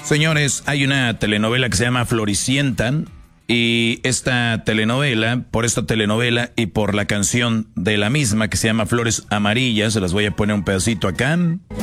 Señores, hay una telenovela que se llama Floricienta y esta telenovela, por esta telenovela y por la canción de la misma que se llama Flores Amarillas, se las voy a poner un pedacito acá.